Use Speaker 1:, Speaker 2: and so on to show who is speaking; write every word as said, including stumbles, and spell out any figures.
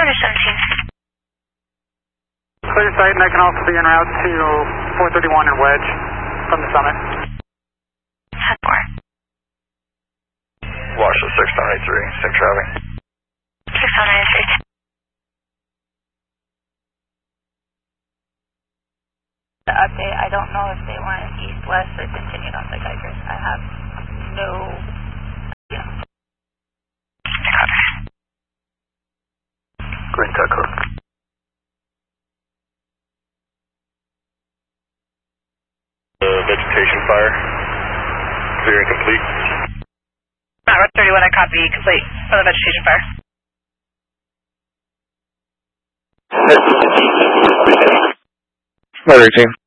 Speaker 1: Order seventeen.
Speaker 2: Clear sight, and I can also be en route to four thirty-one and Wedge from the summit.
Speaker 1: ten four.
Speaker 3: Washington six nine eight three, safe traveling.
Speaker 1: six nine eight three.
Speaker 4: The update, I don't know if they went east-west or continued on the Geigers. I have no idea.
Speaker 3: Green Taco. Uh, vegetation fire. Clear and complete.
Speaker 5: Not Route thirty-one, I copy complete for the vegetation fire.
Speaker 3: Weather team.